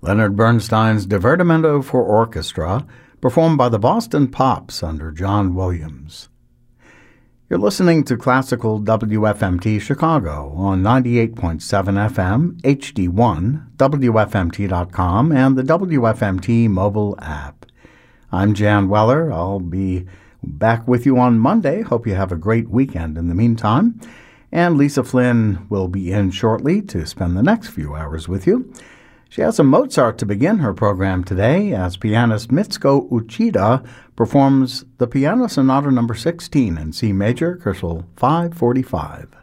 Leonard Bernstein's Divertimento for Orchestra, performed by the Boston Pops under John Williams. You're listening to Classical WFMT Chicago on 98.7 FM, HD1, WFMT.com, and the WFMT mobile app. I'm Jan Weller. I'll be back with you on Monday. Hope you have a great weekend in the meantime. And Lisa Flynn will be in shortly to spend the next few hours with you. She has a Mozart to begin her program today as pianist Mitsuko Uchida performs the Piano Sonata No. 16 in C major, Köchel 545.